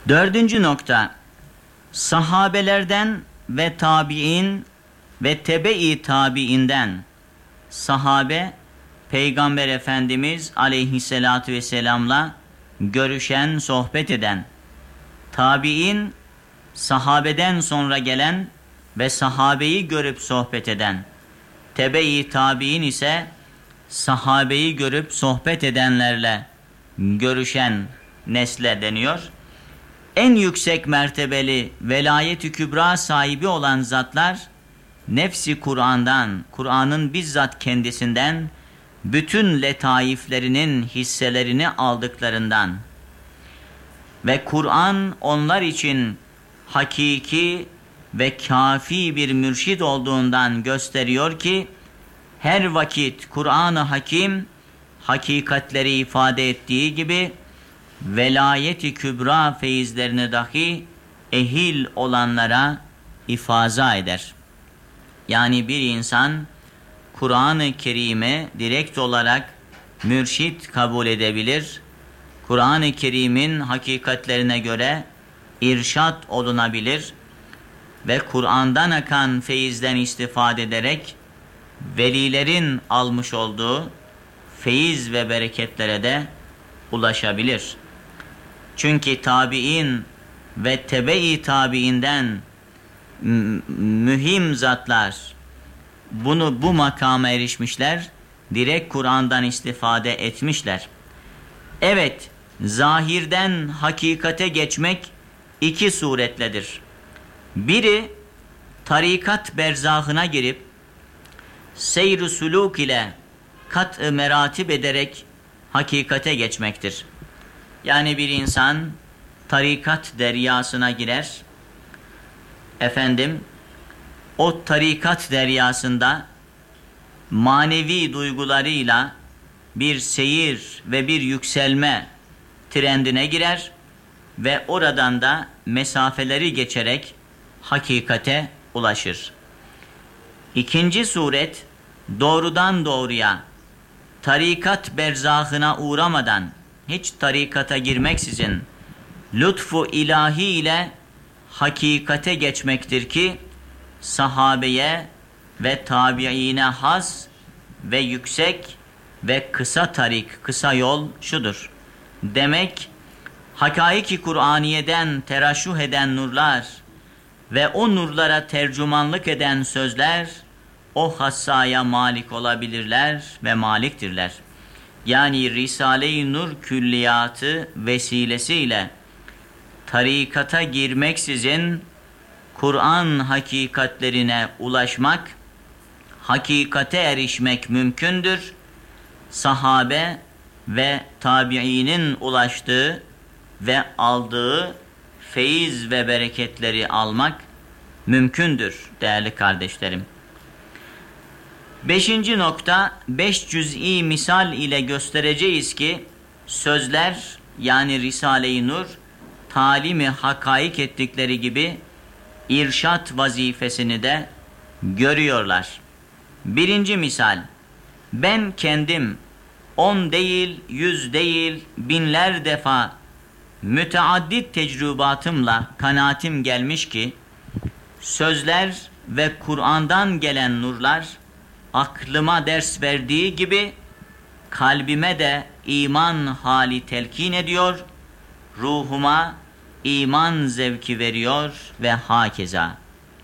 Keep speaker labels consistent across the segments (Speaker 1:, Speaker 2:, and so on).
Speaker 1: Dördüncü nokta, sahabelerden ve tabi'in ve tebe-i tabi'inden, sahabe, Peygamber Efendimiz aleyhissalatu vesselam'la görüşen, sohbet eden, tabi'in, sahabeden sonra gelen ve sahabeyi görüp sohbet eden, tebe-i tabi'in ise sahabeyi görüp sohbet edenlerle görüşen nesle deniyor. En yüksek mertebeli velayet-i kübra sahibi olan zatlar, nefsi Kur'an'dan, Kur'an'ın bizzat kendisinden bütün letaiflerinin hisselerini aldıklarından ve Kur'an onlar için hakiki ve kafi bir mürşid olduğundan gösteriyor ki, her vakit Kur'an-ı Hakim hakikatleri ifade ettiği gibi velayet-i kübra feyizlerini dahi ehil olanlara ifaza eder. Yani bir insan Kur'an-ı Kerim'i direkt olarak mürşid kabul edebilir. Kur'an-ı Kerim'in hakikatlerine göre irşad olunabilir ve Kur'an'dan akan feyizden istifade ederek velilerin almış olduğu feyiz ve bereketlere de ulaşabilir. Çünkü tabi'in ve tebe-i tabi'inden mühim zatlar bu makama erişmişler, direkt Kur'an'dan istifade etmişler. Evet, zahirden hakikate geçmek iki suretledir. Biri, tarikat berzahına girip seyr-i suluk ile kat-ı meratib ederek hakikate geçmektir. Yani bir insan tarikat deryasına girer, o tarikat deryasında manevi duygularıyla bir seyir ve bir yükselme trendine girer ve oradan da mesafeleri geçerek hakikate ulaşır. İkinci suret, doğrudan doğruya tarikat berzahına uğramadan, hiç tarikata girmeksizin lütfu ilahi ile hakikate geçmektir ki, sahabeye ve tabiine has ve yüksek ve kısa tarik, kısa yol şudur. Demek, hakaiki Kur'aniye'den teraşuh eden nurlar ve o nurlara tercümanlık eden sözler, o hassaya malik olabilirler ve maliktirler. Yani Risale-i Nur külliyatı vesilesiyle tarikata girmeksizin Kur'an hakikatlerine ulaşmak, hakikate erişmek mümkündür. Sahabe ve tabiinin ulaştığı ve aldığı feyiz ve bereketleri almak mümkündür değerli kardeşlerim. Beşinci nokta, 5 cüz'i misal ile göstereceğiz ki, sözler yani Risale-i Nur, talimi hakaik ettikleri gibi irşat vazifesini de görüyorlar. Birinci misal, ben kendim 10 değil, 100 değil, binler defa müteaddit tecrübatımla kanaatim gelmiş ki, sözler ve Kur'an'dan gelen nurlar, aklıma ders verdiği gibi kalbime de iman hali telkin ediyor, ruhuma iman zevki veriyor ve hakeza.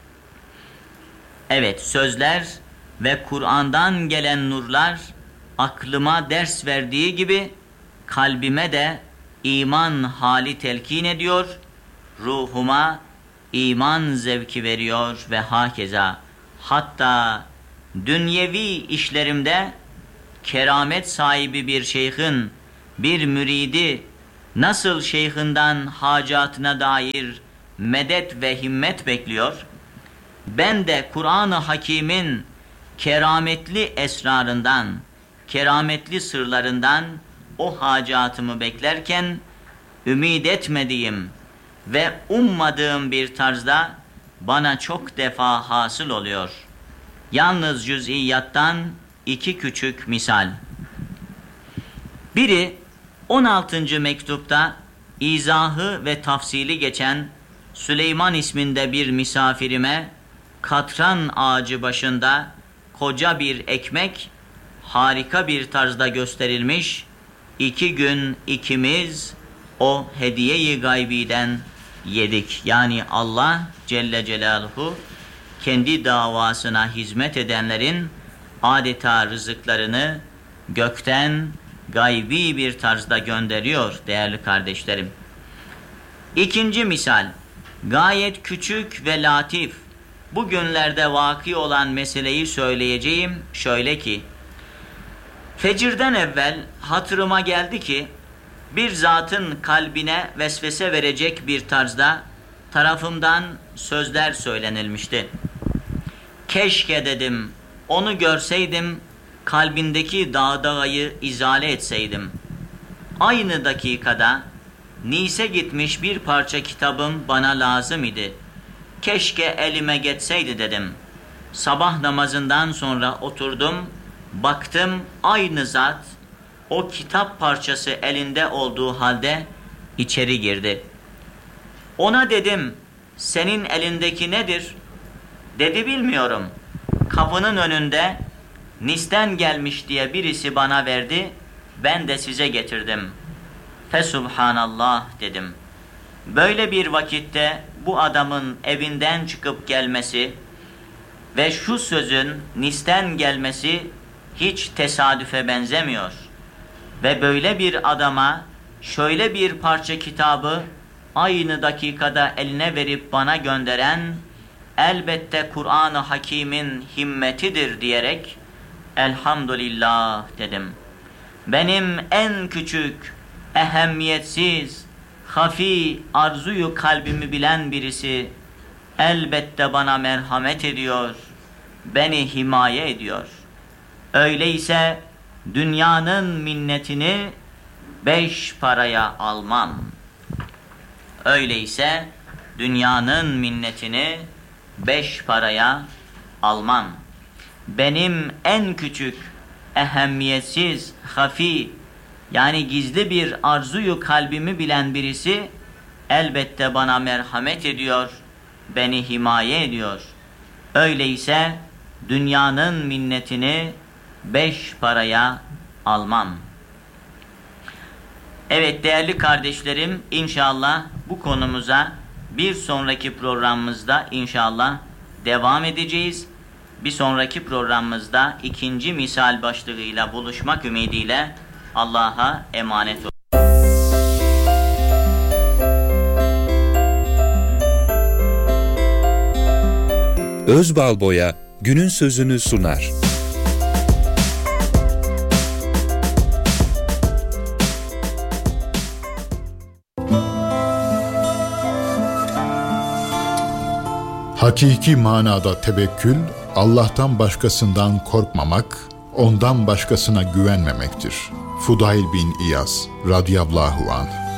Speaker 1: Evet, sözler ve Kur'an'dan gelen nurlar aklıma ders verdiği gibi kalbime de iman hali telkin ediyor, ruhuma iman zevki veriyor ve hakeza. Hatta dünyevi işlerimde keramet sahibi bir şeyhin, bir müridi nasıl şeyhinden hacatına dair medet ve himmet bekliyor, ben de Kur'an-ı Hakîm'in kerametli esrarından, kerametli sırlarından o hacatımı beklerken, ümid etmediğim ve ummadığım bir tarzda bana çok defa hasıl oluyor. Yalnız cüz'iyattan 2 küçük misal. Biri 16. mektupta izahı ve tafsili geçen Süleyman isminde bir misafirime katran ağacı başında koca bir ekmek harika bir tarzda gösterilmiş. 2 gün ikimiz o hediye-i gaybiden yedik. Yani Allah Celle Celaluhu kendi davasına hizmet edenlerin adeta rızıklarını gökten gaybi bir tarzda gönderiyor değerli kardeşlerim. İkinci misal, gayet küçük ve latif. Bugünlerde vaki olan meseleyi söyleyeceğim. Şöyle ki, fecirden evvel hatırıma geldi ki, bir zatın kalbine vesvese verecek bir tarzda tarafımdan sözler söylenilmişti. Keşke dedim, onu görseydim, kalbindeki dağdağayı izale etseydim. Aynı dakikada Nice gitmiş bir parça kitabım bana lazım idi. Keşke elime geçseydi dedim. Sabah namazından sonra oturdum, baktım aynı zat o kitap parçası elinde olduğu halde içeri girdi. Ona dedim, senin elindeki nedir? Dedi, bilmiyorum. Kapının önünde Nis'ten gelmiş diye birisi bana verdi, ben de size getirdim. Fesubhanallah dedim. Böyle bir vakitte bu adamın evinden çıkıp gelmesi ve şu sözün Nis'ten gelmesi hiç tesadüfe benzemiyor. Ve böyle bir adama şöyle bir parça kitabı aynı dakikada eline verip bana gönderen elbette Kur'an-ı Hakîm'in himmetidir diyerek elhamdülillah dedim. Benim en küçük, ehemmiyetsiz, hafi arzuyu kalbimi bilen birisi elbette bana merhamet ediyor, beni himaye ediyor. Öyleyse dünyanın minnetini 5 paraya almam. Öyleyse dünyanın minnetini 5 paraya almam. Benim en küçük, ehemmiyetsiz, hafi, yani gizli bir arzuyu kalbimi bilen birisi elbette bana merhamet ediyor, beni himaye ediyor. Öyleyse dünyanın minnetini 5 paraya almam. Evet değerli kardeşlerim, inşallah bu konumuza bir sonraki programımızda inşallah devam edeceğiz. Bir sonraki programımızda 2. misal başlığıyla buluşmak ümidiyle Allah'a emanet olun.
Speaker 2: Özbalboya günün sözünü sunar.
Speaker 3: Hakiki manada tevekkül, Allah'tan başkasından korkmamak, ondan başkasına güvenmemektir. Fudayl bin İyaz radıyallahu anh.